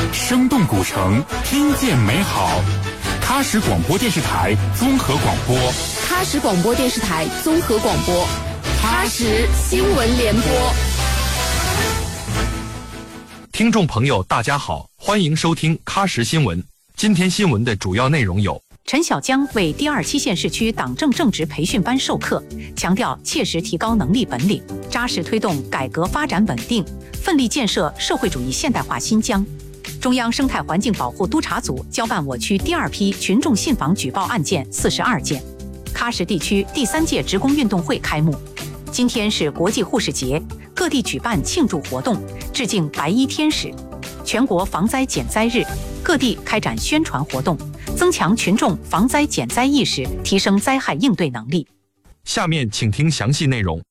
生动古城，听见美好。喀什广播电视台综合广播， 喀什广播电视台综合广播，喀什新闻联播。 听众朋友，大家好，欢迎收听喀什新闻。今天新闻的主要内容有： 陈小江为第2期县市区党政正直培训班授课，强调切实提高能力本领，扎实推动改革发展稳定，奋力建设社会主义现代化新疆。中央生态环境保护督察组交办我区第2批群众信访举报案件42件。喀什地区第3届职工运动会开幕。今天是国际护士节，各地举办庆祝活动，致敬白衣天使。全国防灾减灾日，各地开展宣传活动，增强群众防灾减灾意识，提升灾害应对能力。 下面请听详细内容。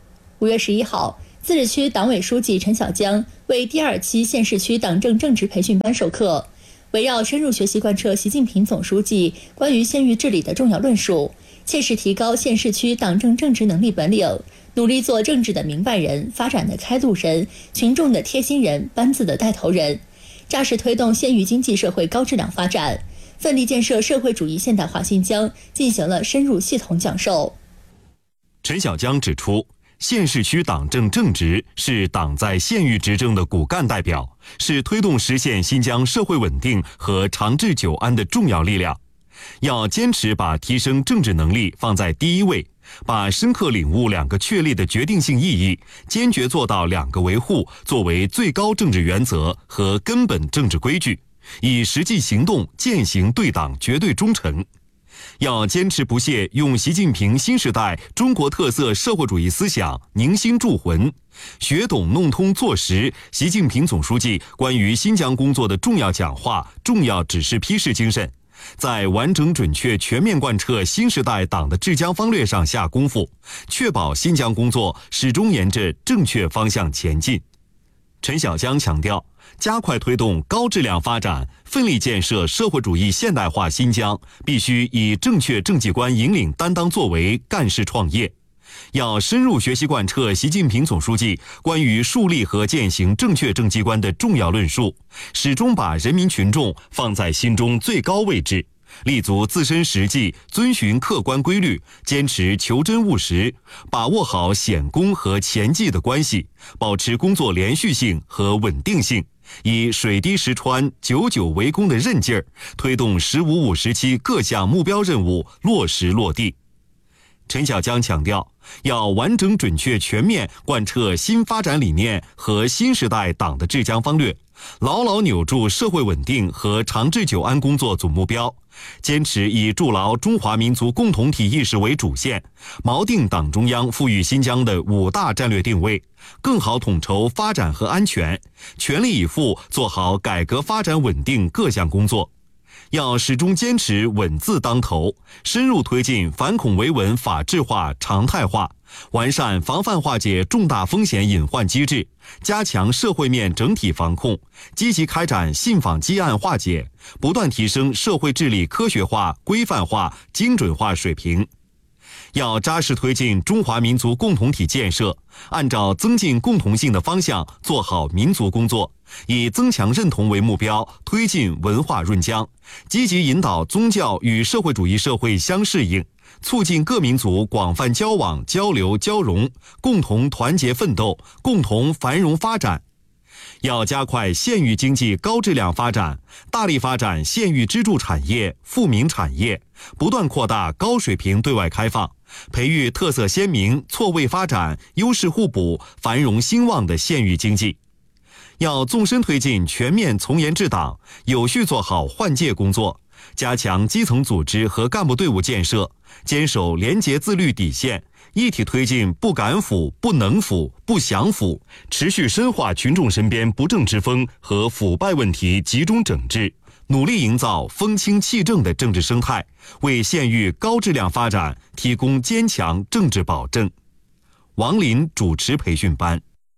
5月11号，自治区党委书记陈小江为第2期县市区党政正直培训班授课，围绕深入学习贯彻习近平总书记关于县域治理的重要论述，切实提高县市区党政正直能力本领，努力做政治的明白人、发展的开路人、群众的贴心人、班子的带头人，扎实推动县域经济社会高质量发展，奋力建设社会主义现代化新疆，进行了深入系统讲授。 陈小江指出，县市区党政正直是党在县域执政的骨干代表，是推动实现新疆社会稳定和长治久安的重要力量。要坚持把提升政治能力放在第一位，把深刻领悟2个确立的决定性意义，坚决做到2个维护作为最高政治原则和根本政治规矩，以实际行动践行对党绝对忠诚。要坚持不懈用习近平新时代中国特色社会主义思想凝心铸魂，学懂弄通做实习近平总书记关于新疆工作的重要讲话、重要指示批示精神，在完整准确全面贯彻新时代党的治疆方略上下功夫，确保新疆工作始终沿着正确方向前进。陈小江强调，加快推动高质量发展，奋力建设社会主义现代化新疆，必须以正确政绩观引领担当作为，干事创业。要深入学习贯彻习近平总书记关于树立和践行正确政绩观的重要论述，始终把人民群众放在心中最高位置，立足自身实际，遵循客观规律，坚持求真务实，把握好显功和前绩的关系，保持工作连续性和稳定性，以水滴石穿、久久为功的韧劲儿，推动“15、5、17”各项目标任务落实落地。陈小江强调，要完整准确全面贯彻新发展理念和新时代党的治疆方略，牢牢扭住社会稳定和长治久安工作总目标，坚持以筑牢中华民族共同体意识为主线，锚定党中央赋予新疆的5大战略定位，更好统筹发展和安全，全力以赴做好改革发展稳定各项工作。要始终坚持稳字当头，深入推进反恐维稳法治化、常态化，完善防范化解重大风险隐患机制，加强社会面整体防控，积极开展信访积案化解，不断提升社会治理科学化、规范化、精准化水平。要扎实推进中华民族共同体建设，按照增进共同性的方向做好民族工作，以增强认同为目标，推进文化润疆，积极引导宗教与社会主义社会相适应，促进各民族广泛交往、交流、交融，共同团结奋斗，共同繁荣发展。要加快县域经济高质量发展，大力发展县域支柱产业、富民产业，不断扩大高水平对外开放，培育特色鲜明、错位发展、优势互补、繁荣兴旺的县域经济。要纵深推进全面从严治党，有序做好换届工作，加强基层组织和干部队伍建设，坚守廉洁自律底线，一体推进不敢腐、不能腐、不想腐，持续深化群众身边不正之风和腐败问题集中整治，努力营造风清气正的政治生态，为县域高质量发展提供坚强政治保证。王林主持培训班。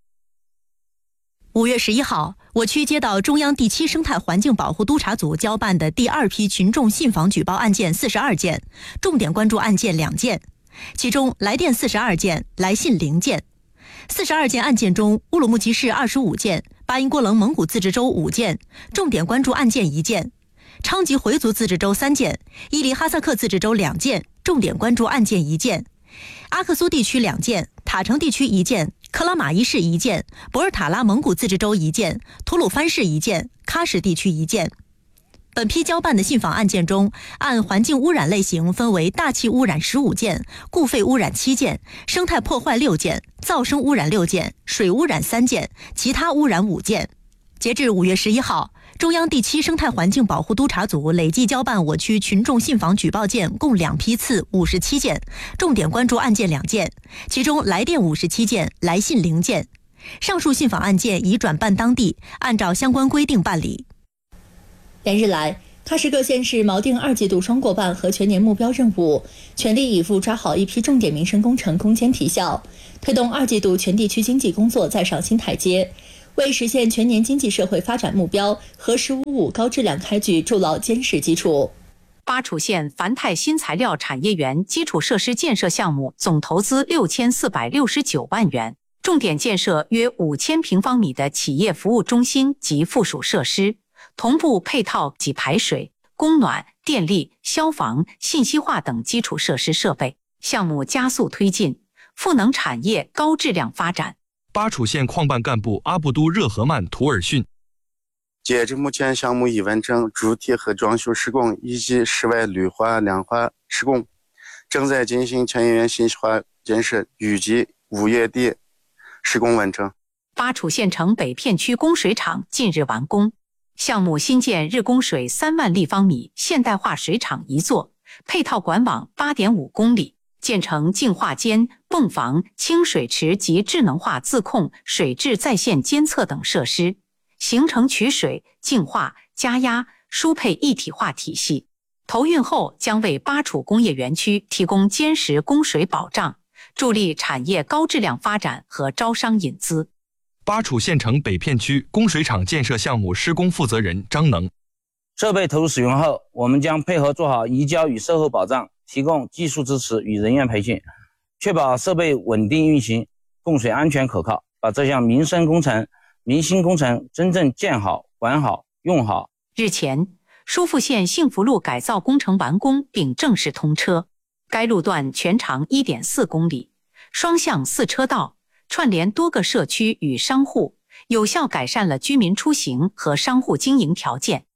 5月11号，我区接到中央第7生态环境保护督察组交办的第2批群众信访举报案件42件，重点关注案件2件，其中来电42件，来信0件。42件案件中，乌鲁木齐市25件， 巴音郭楞蒙古自治州5件，重点关注案件1件；昌吉回族自治州3件，伊犁哈萨克自治州2件，重点关注案件1件；阿克苏地区2件，塔城地区1件，克拉玛依市1件，博尔塔拉蒙古自治州1件，吐鲁番市1件，喀什地区1件。本批交办的信访案件中，按环境污染类型分为大气污染15件，固废污染7件，生态破坏6件，噪声污染6件，水污染3件，其他污染5件。截至5月11号，中央第7生态环境保护督察组累计交办我区群众信访举报件共2批次57件，重点关注案件2件，其中来电57件，来信0件。上述信访案件已转办当地，按照相关规定办理。 连日来，喀什各县市锚定2季度双过半和全年目标任务，全力以赴抓好一批重点民生工程攻坚提效，推动2季度全地区经济工作再上新台阶，为实现全年经济社会发展目标和“15+5”高质量开局筑牢坚实基础。 巴楚县繁泰新材料产业园基础设施建设项目总投资6469万元，重点建设约5000平方米的企业服务中心及附属设施，同步配套及排水、供暖、电力、消防、信息化等基础设施设备，项目加速推进，赋能产业高质量发展。 巴楚县矿办干部阿布都热合曼图尔逊， 截至目前，项目已完成主体和装修施工以及室外绿化亮化施工，正在进行产业园信息化建设，预计5月底施工完成。 巴楚县城北片区供水厂近日完工，项目新建日供水3万立方米现代化水厂1座，配套管网8.5公里，建成净化间、泵房、清水池及智能化自控水质在线监测等设施，形成取水、净化、加压、输配一体化体系。投运后将为巴楚工业园区提供坚实供水保障，助力产业高质量发展和招商引资。 巴楚县城北片区供水厂建设项目施工负责人张能， 设备投入使用后，我们将配合做好移交与售后保障，提供技术支持与人员培训，确保设备稳定运行，供水安全可靠，把这项民生工程、民心工程真正建好、管好、用好。 日前，疏附县幸福路改造工程完工并正式通车，该路段全长 1.4 公里，双向4车道，串联多个社区与商户，有效改善了居民出行和商户经营条件。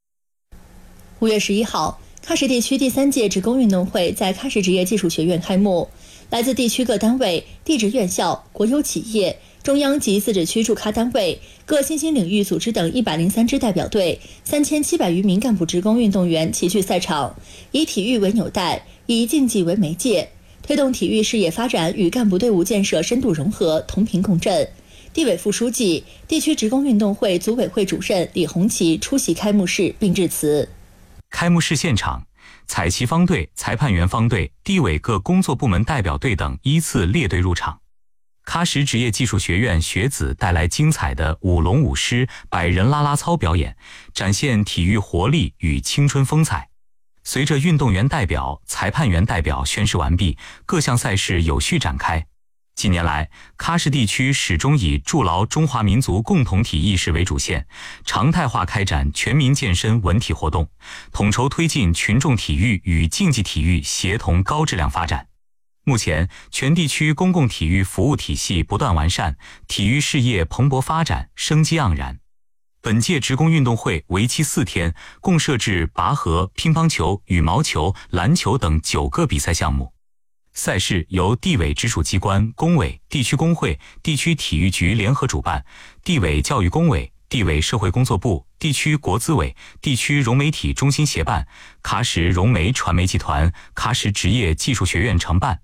5月11号，喀什地区第3届职工运动会在喀什职业技术学院开幕，来自地区各单位、地质院校、国有企业、中央及自治区驻喀单位、各新兴领域组织等103支代表队、3700余名干部职工运动员齐聚赛场，以体育为纽带，以竞技为媒介，推动体育事业发展与干部队伍建设深度融合、同频共振。地委副书记、地区职工运动会组委会主任李红旗出席开幕式并致辞。 开幕式现场，彩旗方队、裁判员方队、地委各工作部门代表队等依次列队入场。喀什职业技术学院学子带来精彩的舞龙舞狮、百人啦啦操表演，展现体育活力与青春风采。随着运动员代表、裁判员代表宣誓完毕，各项赛事有序展开。近年来，喀什地区始终以筑牢中华民族共同体意识为主线，常态化开展全民健身文体活动，统筹推进群众体育与竞技体育协同高质量发展。目前，全地区公共体育服务体系不断完善，体育事业蓬勃发展，生机盎然。本届职工运动会为期4天，共设置拔河、乒乓球、羽毛球、篮球等9个比赛项目。赛事由地委直属机关、工委、地区工会、地区体育局联合主办，地委教育工委、地委社会工作部、地区国资委、地区融媒体中心协办，喀什融媒传媒集团、喀什职业技术学院承办。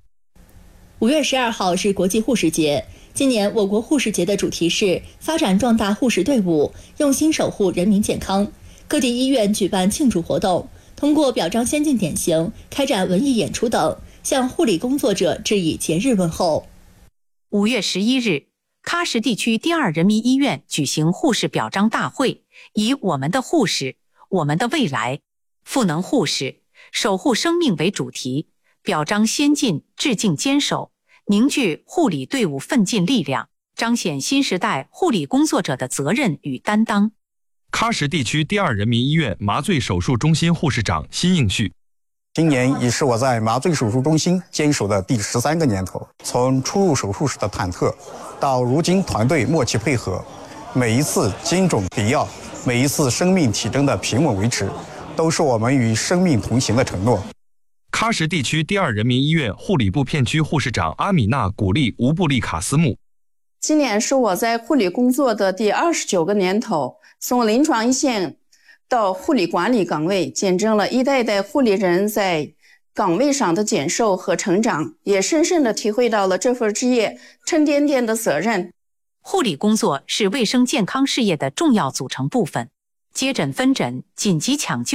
5月12号是国际护士节，今年我国护士节的主题是发展壮大护士队伍，用心守护人民健康。各地医院举办庆祝活动，通过表彰先进典型、开展文艺演出等，向护理工作者致以节日问候。 5月11日，喀什地区第2人民医院举行护士表彰大会，以我们的护士，我们的未来，赋能护士，守护生命为主题，表彰先进、致敬坚守，凝聚护理队伍奋进力量， 彰显新时代护理工作者的责任与担当。 喀什地区第2人民医院麻醉手术中心护士长辛应旭。 今年已是我在麻醉手术中心坚守的第13个年头，从初入手术室的忐忑，到如今团队默契配合，每一次精准给药，每一次生命体征的平稳维持，都是我们与生命同行的承诺。 喀什地区第2人民医院护理部片区护士长阿米娜鼓励乌布利卡斯木。 今年是我在护理工作的第29个年头，从临床一线到护理管理岗位，见证了一代代护理人在岗位上的坚守和成长，也深深地体会到了这份职业沉甸甸的责任。 护理工作是卫生健康事业的重要组成部分，接诊分诊、紧急抢救、